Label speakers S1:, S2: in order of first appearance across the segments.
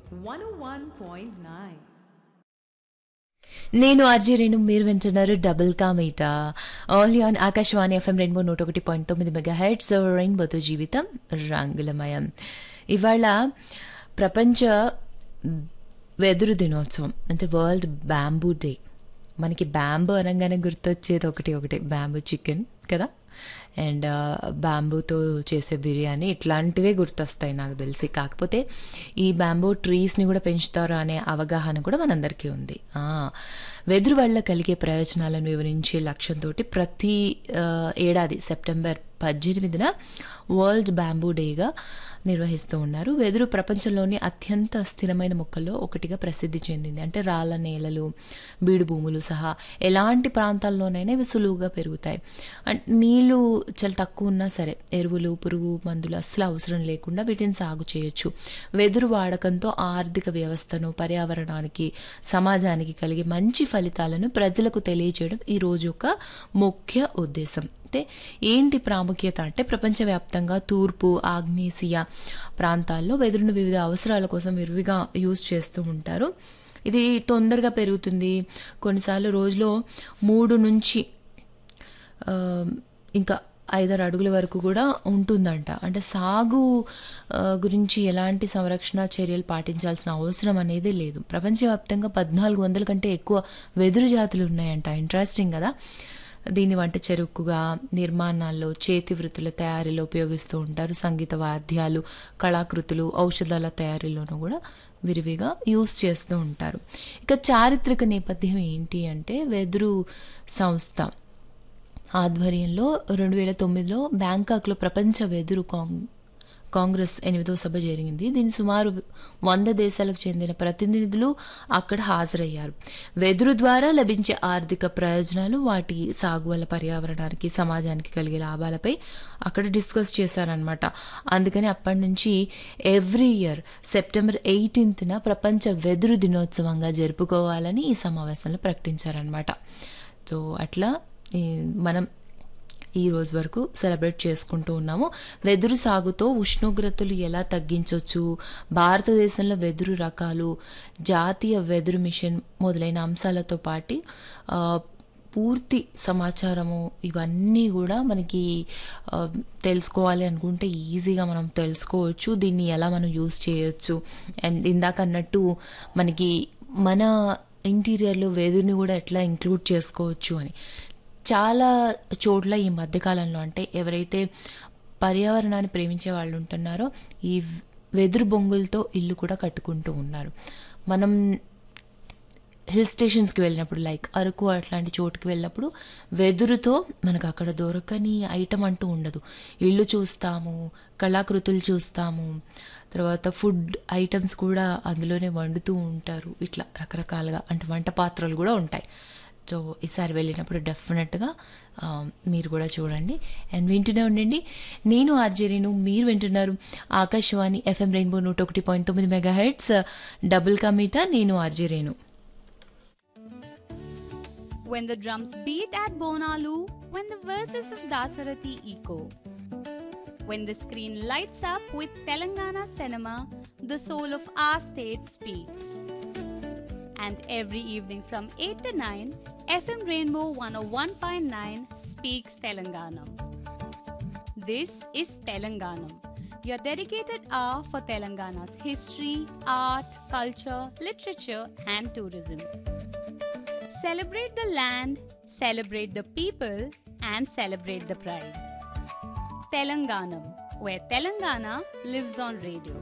S1: 101.9.
S2: నేను ఆర్జే రేణు మీరు వింటున్నారు డబుల్ కా meetha only on Akashvani FM rainbow 101.9 megahertz రెయిన్బోతో జీవితం రంగులమయం. ఇవాళ ప్రపంచ వెదురు దినోత్సవం అంటే వరల్డ్ బ్యాంబూ డే. మనకి బ్యాంబూ అనగానే గుర్తొచ్చేది ఒకటే బ్యాంబూ చికెన్ కదా, అండ్ బ్యాంబూతో చేసే బిర్యానీ ఇట్లాంటివే గుర్తొస్తాయి నాకు తెలిసి. కాకపోతే ఈ బ్యాంబూ ట్రీస్ని కూడా పెంచుతారు అనే అవగాహన కూడా మనందరికీ ఉంది. వెదురు వల్ల కలిగే ప్రయోజనాలను వివరించే లక్ష్యంతో ప్రతి ఏడాది సెప్టెంబర్ 18న వరల్డ్ బ్యాంబూ డేగా నిర్వహిస్తూ ఉన్నారు. వెదురు ప్రపంచంలోని అత్యంత స్థిరమైన మొక్కల్లో ఒకటిగా ప్రసిద్ధి చెందింది. అంటే రాళ్ళ నేలలు, బీడు భూములు సహా ఎలాంటి ప్రాంతాల్లోనైనా ఇవి సులువుగా పెరుగుతాయి. నీళ్లు చాలా తక్కువ ఉన్నా సరే ఎరువులు, పురుగు మందులు అస్సలు అవసరం లేకుండా వీటిని సాగు చేయొచ్చు. వెదురు వాడకంతో ఆర్థిక వ్యవస్థను, పర్యావరణానికి, సమాజానికి కలిగే మంచి ఫలితాలను ప్రజలకు తెలియజేయడం ఈ రోజు యొక్క ముఖ్య ఉద్దేశం. అయితే ఏంటి ప్రాముఖ్యత అంటే ప్రపంచవ్యాప్తంగా తూర్పు, ఆగ్నేసియా ప్రాంతాల్లో వెదురును వివిధ అవసరాల కోసం విరివిగా యూజ్ చేస్తూ ఉంటారు. ఇది తొందరగా పెరుగుతుంది. కొన్నిసార్లు రోజులో 3 నుంచి ఇంకా 5 అడుగుల వరకు కూడా ఉంటుందంట. అంటే సాగు గురించి ఎలాంటి సంరక్షణ చర్యలు పాటించాల్సిన అవసరం అనేది లేదు. ప్రపంచవ్యాప్తంగా 1400 కంటే ఎక్కువ వెదురు జాతులు ఉన్నాయంట. ఇంట్రెస్టింగ్ కదా. దీన్ని వంట చెరుకుగా, నిర్మాణాల్లో, చేతి వృత్తుల తయారీలో ఉపయోగిస్తూ ఉంటారు. సంగీత వాద్యాలు, కళాకృతులు, ఔషధాల తయారీలోనూ కూడా విరివిగా యూస్ చేస్తూ ఉంటారు. ఇక చారిత్రక నేపథ్యం ఏంటి అంటే వెదురు సంస్థ ఆధ్వర్యంలో 2009లో బ్యాంకాక్లో ప్రపంచ వెదురు కాంగ్రెస్ 8వ సభ జరిగింది. దీని సుమారు 100 దేశాలకు చెందిన ప్రతినిధులు అక్కడ హాజరయ్యారు. వెదురు ద్వారా లభించే ఆర్థిక ప్రయోజనాలు, వాటి సాగు వల్ల పర్యావరణానికి, సమాజానికి కలిగే లాభాలపై అక్కడ డిస్కస్ చేశారనమాట. అందుకని అప్పటి నుంచి ఎవ్రీ ఇయర్ సెప్టెంబర్ 18న ప్రపంచ వెదురు దినోత్సవంగా జరుపుకోవాలని ఈ సమావేశంలో ప్రకటించారనమాట. సో అట్లా మనం ఈ రోజు వరకు సెలబ్రేట్ చేసుకుంటూ ఉన్నాము. వెదురు సాగుతో ఉష్ణోగ్రతలు ఎలా తగ్గించవచ్చు, భారతదేశంలో వెదురు రకాలు, జాతీయ వెదురు మిషన్ మొదలైన అంశాలతో పాటు పూర్తి సమాచారము ఇవన్నీ కూడా మనకి తెలుసుకోవాలి అనుకుంటే ఈజీగా మనం తెలుసుకోవచ్చు. దీన్ని ఎలా మనం యూజ్ చేయొచ్చు. అండ్ ఇందాక అన్నట్టు మనకి మన ఇంటీరియర్లో వెదురుని కూడా ఎట్లా ఇంక్లూడ్ చేసుకోవచ్చు అని చాలా చోట్ల ఈ మధ్యకాలంలో అంటే ఎవరైతే పర్యావరణాన్ని ప్రేమించే వాళ్ళు ఉంటున్నారో ఈ వెదురు బొంగులతో ఇల్లు కూడా కట్టుకుంటూ ఉన్నారు. మనం హిల్ స్టేషన్స్కి వెళ్ళినప్పుడు లైక్ అరకు అట్లాంటి చోటుకి వెళ్ళినప్పుడు వెదురుతో మనకు అక్కడ దొరకని ఐటమ్ అంటూ ఉండదు. ఇల్లు చూస్తాము, కళాకృతులు చూస్తాము, తర్వాత ఫుడ్ ఐటమ్స్ కూడా అందులోనే వండుతూ ఉంటారు. ఇట్లా రకరకాలుగా అంటే వంట పాత్రలు కూడా ఉంటాయి. సో ఈసారి వెళ్ళినప్పుడు డెఫినెట్గా మీరు కూడా చూడండి అండ్ వింటూనే ఉండండి. నేను ఆర్జే రేణు, మీరు వింటున్నారు Akashvani FM rainbow 101.9 megahertz double కా మీటా. నేను RJ Renu.
S3: When the drums beat at Bonalu, when the verses of Dasarathi echo, when the screen lights up with Telangana cinema, the soul of our state speaks. And every evening from 8 to 9, FM Rainbow 101.9 speaks Telanganam. This is Telanganam, your dedicated hour for Telangana's history, art, culture, literature and tourism. Celebrate the land, celebrate the people and celebrate the pride. Telanganam, where Telangana lives on radio.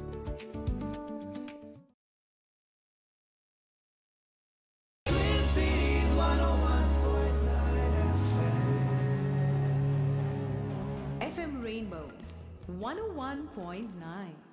S1: FM Rainbow 101.9.